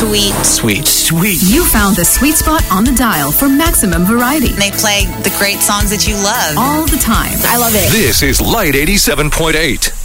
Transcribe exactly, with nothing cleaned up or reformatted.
sweet. Sweet. Sweet. You found the sweet spot on the dial for maximum variety. They play the great songs that you love. All the time. I love it. This is Light eighty-seven point eight.